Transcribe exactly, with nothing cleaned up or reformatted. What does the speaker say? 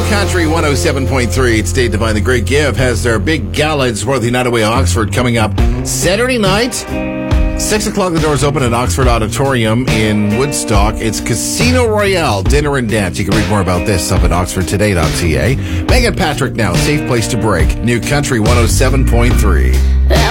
Country one oh seven point three. It's Dave Devine. The Great Give has their big gala at Swarthy Nightaway Oxford coming up Saturday night. Six o'clock, the doors open at Oxford Auditorium in Woodstock. It's Casino Royale, dinner and dance. You can read more about this up at oxford today dot c a. Megan Patrick now, safe place to break. New Country one oh seven point three.